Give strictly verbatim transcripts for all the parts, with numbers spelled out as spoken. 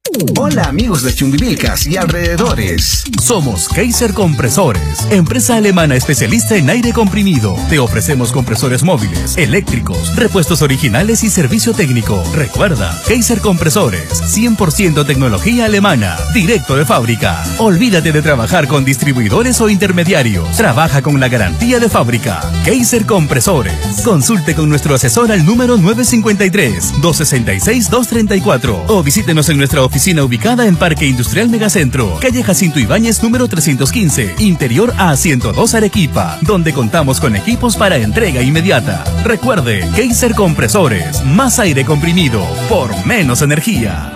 Hola amigos de Chumbivilcas y alrededores. Somos Kaiser Compresores, empresa alemana especialista en aire comprimido. Te ofrecemos compresores móviles, eléctricos, repuestos originales y servicio técnico. Recuerda, Kaiser Compresores, cien por ciento tecnología alemana, directo de fábrica. Olvídate de trabajar con distribuidores o intermediarios. Trabaja con la garantía de fábrica. Kaiser Compresores. Consulte con nuestro asesor al número nueve cinco tres, dos seis seis, dos tres cuatro o visítenos en nuestra oficina ubicada en Parque Industrial Megacentro, calle Jacinto Ibáñez número trescientos quince, interior A ciento dos Arequipa, donde contamos con equipos para entrega inmediata. Recuerde, Kaiser Compresores, más aire comprimido por menos energía.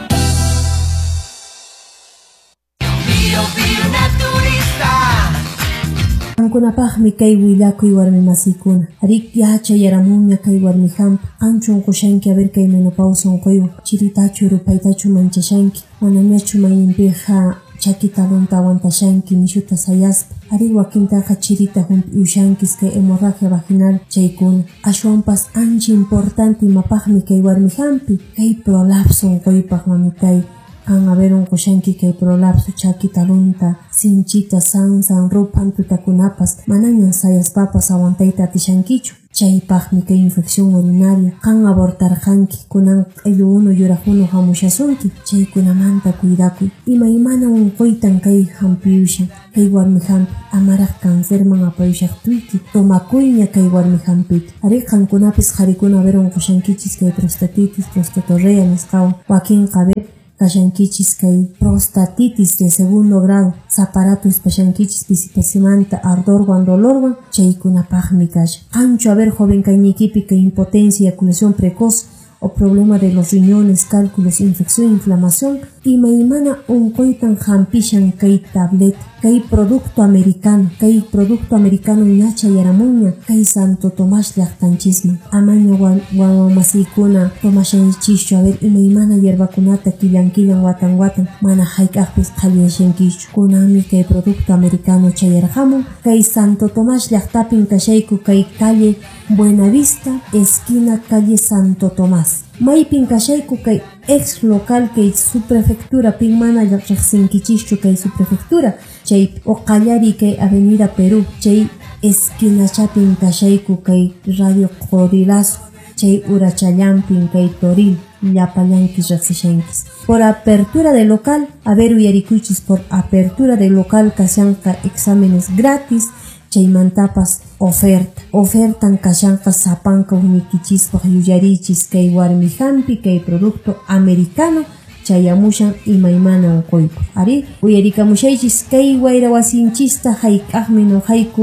Ankunapaqmi kay willakuy warmi masikuna. Arik yacha yaramuña kay warmi hampa. Anchun qushanki a ver kay menopausa unquywan. Chiritachu rupaytachu manchashanki. Manañachu mayinpiqa chakitalunta awantashanki nishuta sayaspa. Arik wakintaqa chirita humpi ushankis kay hemorragia vaginal chaykuna. Ashwanpas ancha importante mapaqmi kay warmi hampi. Kay prolapso unquypaq mamitay. Kan a ver un qushanki kay prolapso chakitalunta sinchita sansan rupan tutakunapas manañan sayaspapas awantayta atishankichu. Chaypaqmi kay infección urinaria kan abortarqanki kunan q'illu unu yuraqunu hamushasunki. Chaykunamanta cuidakuy. Imaymana unquytan kay hampiyushan. Kay warmi hampi amaraq cancerman apayushaqtuyki. Tomakuyña kay warmi hampita. Ari qankunapis qarikuna a ver unqushankichis kay prostatitis, prostatorrea nisqawan. Wakinqa ver kashankichis kay prostatitis de segundo grado, zaparato espashankichis pisipasimanta, ardorwan, dolorwan, chaykunapaqmi kasha. Ancho a ver joven kaynikipi kay impotencia, eyaculación precoz o problema de los riñones, cálculos, infección, inflamación, imaymana unquytan hampishan kay tableta, kay producto americano, kay producto americano ñacha yaramuña, kay Santo Tomás llaqtanchisman. Amaña wawamasikuna tomashanchischu a ver imaymana yerbakunata killan killan watan watan, mana hayk'aqpis qhaliashankichu. Kunami kay producto americano chayarqamun, kay Santo Tomás llaqtapin kashayku kay calle Buenavista, esquina calle Santo Tomás. Maypin kashayku kay ex local kay subprefectura pin mana riqsinkichischu kay subprefectura chay oqallari kay avenida Perú chay esquina chapin kashayku kay radio Codilazo chay urachallampin kay Toril llapallankis riqsishankis. Por apertura de local, a ver uyarikuchis por apertura de local kashanqa exámenes gratis. Chaymantapas oferta. Ofertan kashanqa sapanka unikichispaq yuyarichis kay warmi hampi kay producto americano chayamushan imaymana unquypaq. Ari uyarikamushaychis kay wayra wasinchista hayk'aqmi noqayku